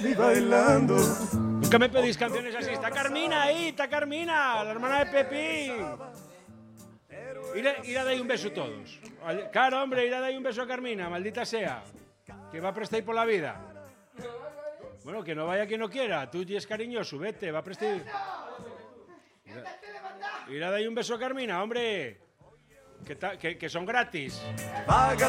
vi bailando. Nunca me pedís canciones así. Está Carmina ahí, está Carmina, la hermana de Pepín. Ir a dar un beso a todos. Claro, hombre, ir a dar un beso a Carmina, maldita sea. Que va a prestar por la vida. Bueno, que no vaya quien no quiera. Tú es cariñoso, vete, va a prestar. Ir a dar un beso a Carmina, hombre. Que son gratis. Vaga